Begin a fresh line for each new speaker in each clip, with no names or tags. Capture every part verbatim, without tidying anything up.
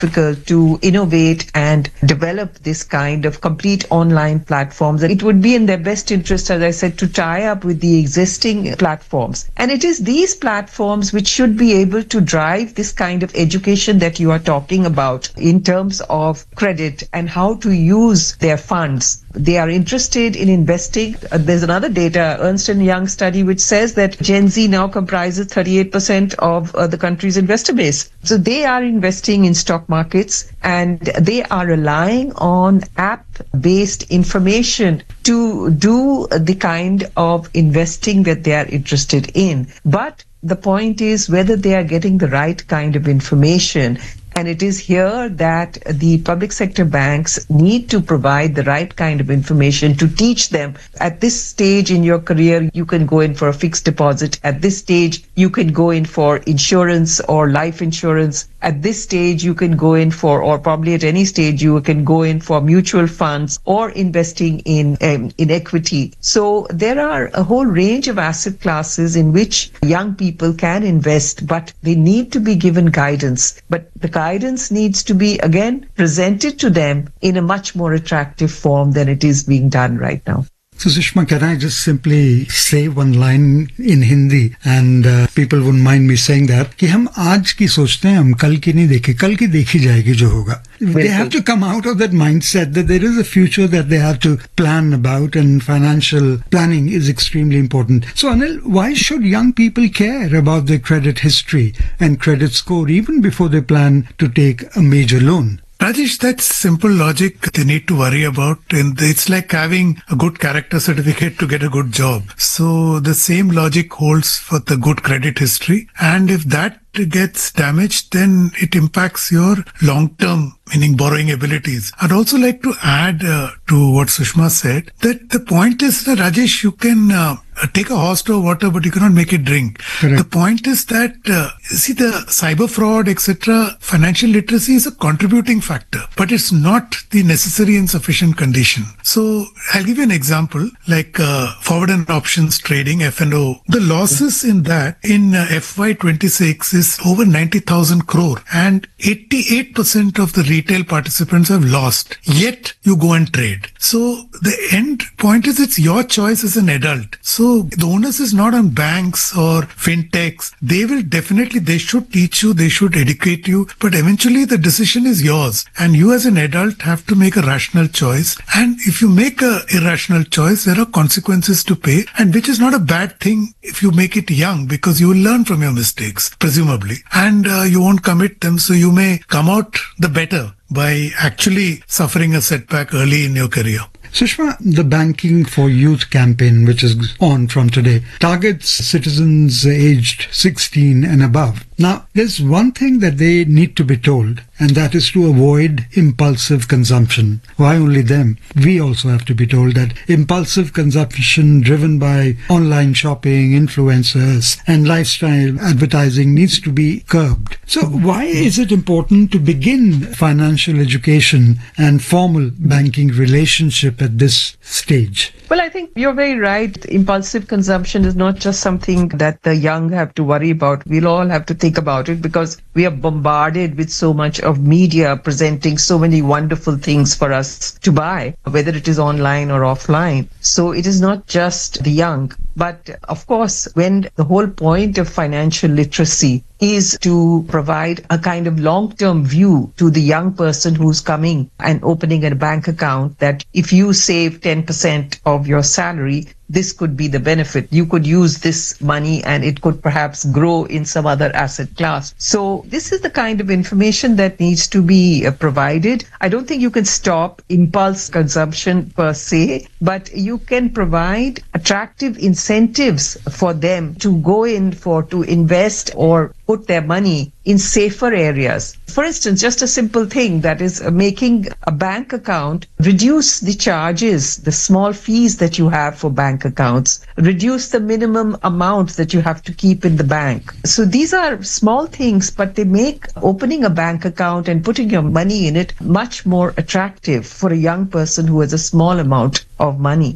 difficult to innovate and develop this kind of complete online platforms. It would be in their best interest, as I said, to tie up with the existing platforms. And it is these platforms which should be able to drive this kind of education that you are talking about in terms of credit and how to use their funds. They are interested in investing. Uh, there's another data, Ernst and Young study, which says that Gen Z now comprises thirty-eight percent of uh, the country's investor base. So they are investing in stock markets and they are relying on app-based information to do the kind of investing that they are interested in. But the point is whether they are getting the right kind of information. And it is here that the public sector banks need to provide the right kind of information to teach them. At this stage in your career, you can go in for a fixed deposit. At this stage, you can go in for insurance or life insurance. At this stage, you can go in for, or probably at any stage, you can go in for mutual funds or investing in um, in equity. So there are a whole range of asset classes in which young people can invest, but they need to be given guidance. But the guidance needs to be, again, presented to them in a much more attractive form than it is being done right now.
So Sushma, can I just simply say one line in Hindi and uh, people wouldn't mind me saying that कि हम आज की सोचते हैं हम कल की नहीं देखे कल की देखी जाएगी जो होगा. They have to come out of that mindset that there is a future that they have to plan about, and financial planning is extremely important. So Anil, why should young people care about their credit history and credit score even before they plan to take a major loan?
Rajesh, that's simple logic they need to worry about. And it's like having a good character certificate to get a good job. So the same logic holds for the good credit history. And if that gets damaged, then it impacts your long-term, meaning borrowing abilities. I'd also like to add uh, to what Sushma said, that the point is that, Rajesh, you can uh, take a horse to water, but you cannot make it drink. Correct. The point is that, uh, see, the cyber fraud, et cetera, financial literacy is a contributing factor, but it's not the necessary and sufficient condition. So I'll give you an example, like uh, forward and options trading, F and O. The losses in that in uh, F Y twenty-six is over ninety thousand crore, and eighty-eight percent of the retail participants have lost, yet you go and trade. So the end point is it's your choice as an adult. So the onus is not on banks or fintechs. They will definitely, they should teach you, they should educate you, but eventually the decision is yours. And you as an adult have to make a rational choice. And if you make a irrational choice, there are consequences to pay, and which is not a bad thing if you make it young, because you will learn from your mistakes, presumably, and uh, you won't commit them. So you may come out the better by actually suffering a setback early in your career.
Sushma, the Banking for Youth campaign, which is on from today, targets citizens aged sixteen and above. Now, there's one thing that they need to be told, and that is to avoid impulsive consumption. Why only them? We also have to be told that impulsive consumption driven by online shopping, influencers, and lifestyle advertising needs to be curbed. So why is it important to begin financial education and formal banking relationship at this stage?
Well, I think you're very right. Impulsive consumption is not just something that the young have to worry about. We'll all have to think about it because we are bombarded with so much of media presenting so many wonderful things for us to buy, whether it is online or offline. So it is not just the young. But of course, when the whole point of financial literacy is to provide a kind of long-term view to the young person who's coming and opening a bank account, that if you save ten percent of your salary, this could be the benefit. You could use this money and it could perhaps grow in some other asset class. So this is the kind of information that needs to be uh, provided. I don't think you can stop impulse consumption per se, but you can provide attractive incentives for them to go in for, to invest or put their money in safer areas. For instance, just a simple thing that is uh, making a bank account, reduce the charges, the small fees that you have for bank accounts, reduce the minimum amount that you have to keep in the bank. So these are small things, but they make opening a bank account and putting your money in it much more attractive for a young person who has a small amount of money.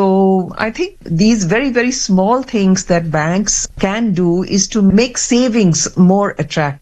So I think these very, very small things that banks can do is to make savings more attractive.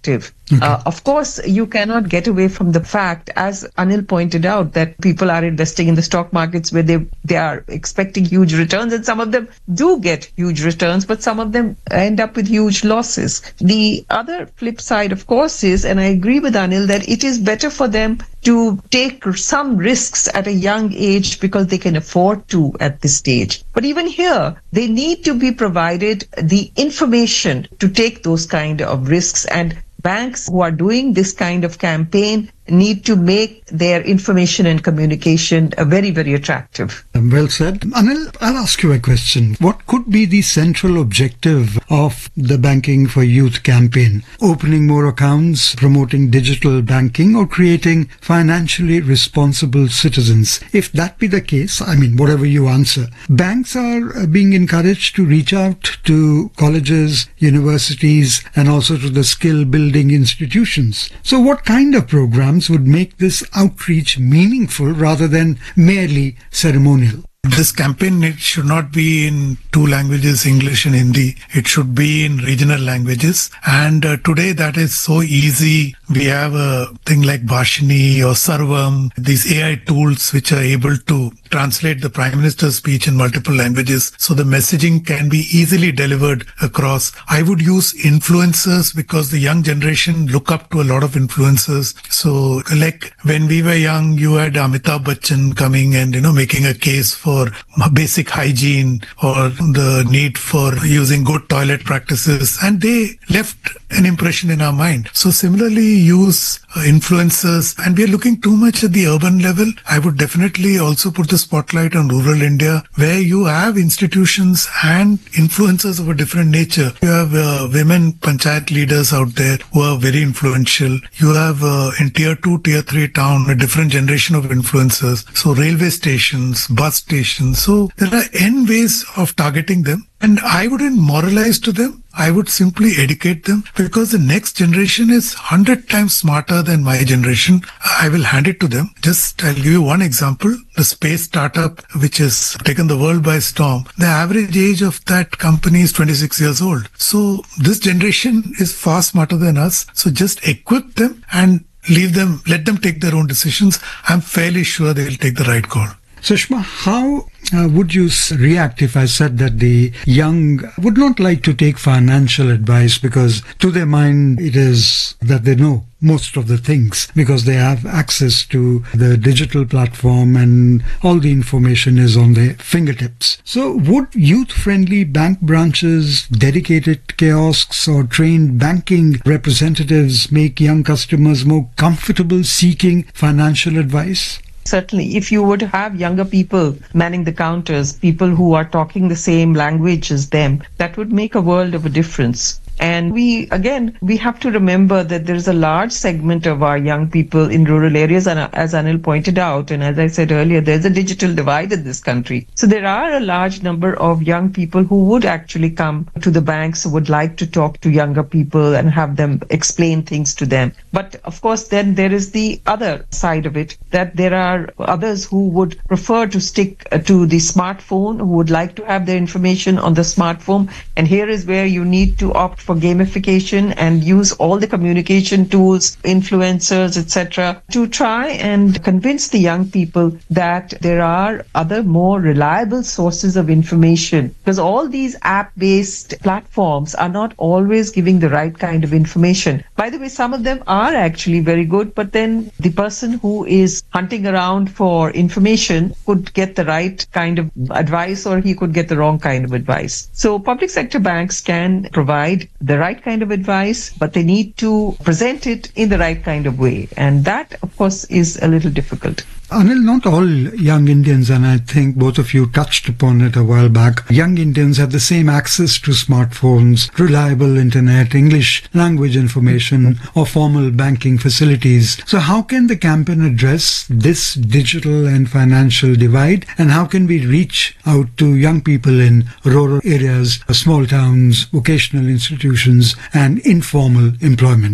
Okay.
Uh, of course, you cannot get away from the fact, as Anil pointed out, that people are investing in the stock markets where they, they are expecting huge returns, and some of them do get huge returns, but some of them end up with huge losses. The other flip side, of course, is, and I agree with Anil, that it is better for them to take some risks at a young age because they can afford to at this stage. But even here, they need to be provided the information to take those kind of risks, and banks who are doing this kind of campaign need to make their information and communication uh, very, very attractive.
Well said. Anil, I'll ask you a question. What could be the central objective of the Banking for Youth campaign? Opening more accounts, promoting digital banking, or creating financially responsible citizens? If that be the case, I mean, whatever you answer, banks are being encouraged to reach out to colleges, universities, and also to the skill building institutions. So what kind of programs would make this outreach meaningful rather than merely ceremonial?
This campaign, it should not be in two languages, English and Hindi. It should be in regional languages. And uh, today that is so easy. We have a thing like Bhashini or Sarvam, these A I tools which are able to translate the Prime Minister's speech in multiple languages. So the messaging can be easily delivered across. I would use influencers because the young generation look up to a lot of influencers. So like when we were young, you had Amitabh Bachchan coming and, you know, making a case for for basic hygiene or the need for using good toilet practices, and they left an impression in our mind. So similarly, use uh, influencers, and we are looking too much at the urban level. I would definitely also put the spotlight on rural India, where you have institutions and influencers of a different nature. You have uh, women panchayat leaders out there who are very influential. You have uh, in tier two, tier three town, a different generation of influencers. So railway stations, bus stations. So there are N ways of targeting them. And I wouldn't moralize to them. I would simply educate them, because the next generation is one hundred times smarter than my generation. I will hand it to them. Just, I'll give you one example. The space startup, which has taken the world by storm, the average age of that company is twenty-six years old. So this generation is far smarter than us. So just equip them and leave them, let them take their own decisions. I'm fairly sure they will take the right call.
Sushma, how uh, would you react if I said that the young would not like to take financial advice because to their mind it is that they know most of the things because they have access to the digital platform and all the information is on their fingertips. So would youth-friendly bank branches, dedicated kiosks or trained banking representatives make young customers more comfortable seeking financial advice?
Certainly, if you would have younger people manning the counters, people who are talking the same language as them, that would make a world of a difference. And we, again, we have to remember that there is a large segment of our young people in rural areas. And as Anil pointed out, and as I said earlier, there's a digital divide in this country. So there are a large number of young people who would actually come to the banks, would like to talk to younger people and have them explain things to them. But of course, then there is the other side of it, that there are others who would prefer to stick to the smartphone, who would like to have their information on the smartphone. And here is where you need to opt for gamification and use all the communication tools, influencers, et cetera, to try and convince the young people that there are other more reliable sources of information. Because all these app-based platforms are not always giving the right kind of information. By the way, some of them are actually very good, but then the person who is hunting around for information could get the right kind of advice or he could get the wrong kind of advice. So public sector banks can provide the right kind of advice, but they need to present it in the right kind of way. And that, of course, is a little difficult.
Anil, not all young Indians, and I think both of you touched upon it a while back, young Indians have the same access to smartphones, reliable internet, English language information, or formal banking facilities. So how can the campaign address this digital and financial divide, and how can we reach out to young people in rural areas, small towns, vocational institutions, and informal employment?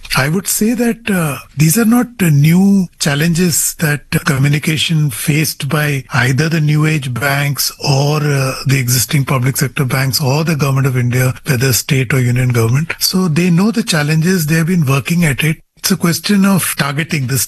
I would say that uh, these are not uh, new challenges that uh, communication faced by either the new age banks or uh, the existing public sector banks or the government of India, whether state or union government. So they know the challenges. They have been working at it. It's a question of targeting this